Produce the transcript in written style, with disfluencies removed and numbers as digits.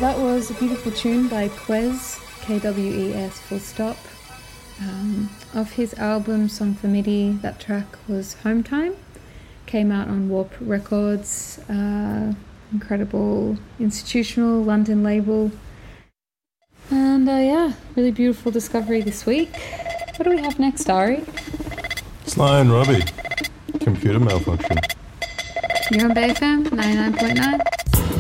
that was a beautiful tune by Kwes, Kwes full stop. Off his album Song for MIDI, that track was Home Time. Came out on Warp Records, incredible institutional London label. And yeah, really beautiful discovery this week. What do we have next, Ari? Sly and Robbie, Computer Malfunction. You're on BayFM 99.9.